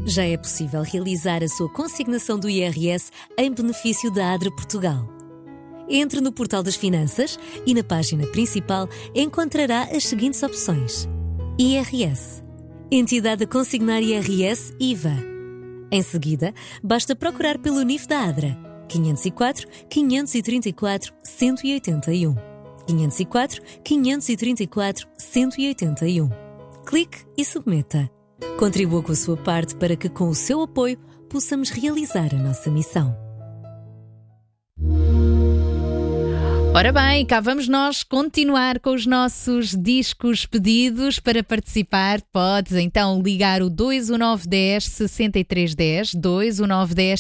Já é possível realizar a sua consignação do IRS em benefício da ADRA Portugal. Entre no portal das Finanças e na página principal encontrará as seguintes opções: IRS, Entidade a consignar IRS IVA. Em seguida, basta procurar pelo NIF da ADRA 504 534 181. 504 534 181. Clique e submeta. Contribua com a sua parte para que, com o seu apoio, possamos realizar a nossa missão. Ora bem, cá vamos nós continuar com os nossos discos pedidos. Para participar, podes então ligar o 21910 6310, 21910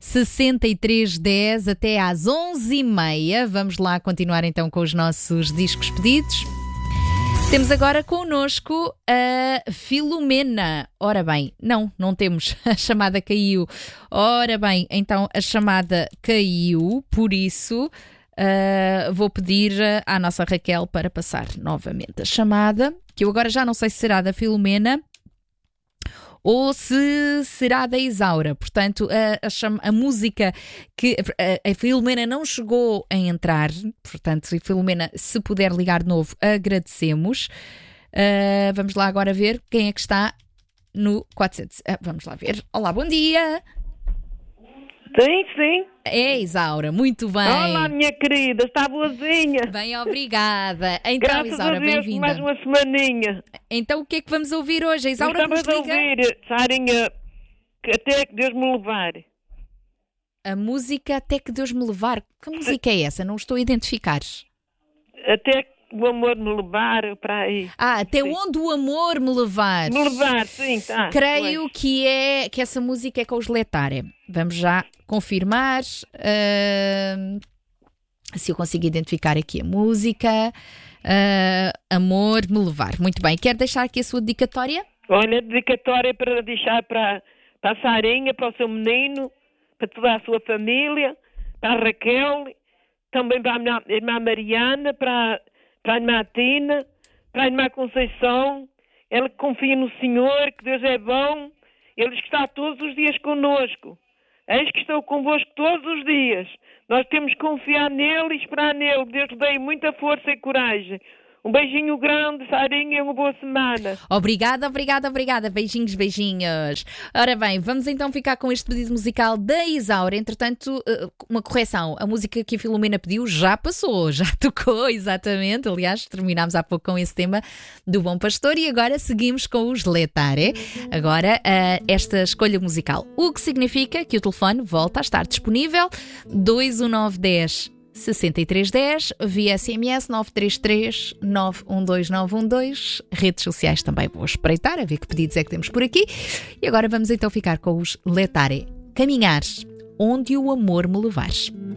6310 até às 11h30. Vamos lá continuar então com os nossos discos pedidos. Temos agora connosco a Filomena. Ora bem, não temos. A chamada caiu. Ora bem, então a chamada caiu, por isso vou pedir à nossa Raquel para passar novamente a chamada, que eu agora já não sei se será da Filomena ou se será da Isaura. Portanto, a música que a Filomena não chegou a entrar, portanto, Filomena, se puder ligar de novo, agradecemos. Vamos lá agora ver quem é que está no 400. Vamos lá ver. Olá, bom dia. Sim. É, Isaura, muito bem. Olá, minha querida, está boazinha? Bem, obrigada. Então, Graças Isaura, a Deus, bem-vinda. mais uma semaninha. Então, o que é que vamos ouvir hoje? A Isaura nos Estamos liga. a ouvir, Sarinha, que até que Deus me levar. A música Até que Deus me levar. Que música é essa? Não estou a identificar. Até que o amor me levar para aí. Até sim. onde o amor me levar. Me levar, sim, tá. Creio que essa música é com os Letare. Vamos já confirmar se eu consigo identificar aqui a música. Amor me levar. Muito bem. Quer deixar aqui a sua dedicatória? Olha, a dedicatória é para deixar para a Sarinha, para o seu menino, para toda a sua família, para a Raquel, também para a minha irmã Mariana, para a irmã Tina, para a irmã Conceição. Ela que confia no Senhor, que Deus é bom. Ele que está todos os dias conosco. Eis que estou convosco todos os dias. Nós temos que confiar nele e esperar nele. Deus lhe dê muita força e coragem. Um beijinho grande, Sarinha, e uma boa semana. Obrigada. Beijinhos. Ora bem, vamos então ficar com este pedido musical da Isaura. Entretanto, uma correção. A música que a Filomena pediu já passou, já tocou, exatamente. Aliás, terminámos há pouco com esse tema do Bom Pastor e agora seguimos com os Letare. Agora, esta escolha musical. O que significa que o telefone volta a estar disponível. 21910 6310, via SMS 933 912 912, redes sociais também vou espreitar, a ver que pedidos é que temos por aqui. E agora vamos então ficar com os Letare. Caminhar onde o amor me levar.